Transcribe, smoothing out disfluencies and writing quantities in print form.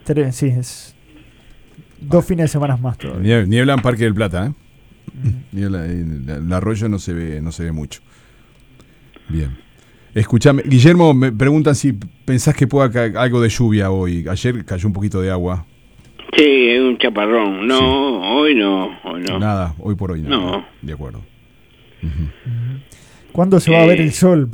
Sí, es 2 fines de semana más todavía. Niebla en Parque del Plata, ¿eh? Niebla, el arroyo no se ve mucho. Bien. Escuchame, Guillermo, me preguntan si pensás que pueda caer algo de lluvia hoy. Ayer cayó un poquito de agua. Sí, es un chaparrón. No, Sí. hoy no. Nada, hoy por hoy no. De acuerdo. ¿Cuándo se va a ver el sol?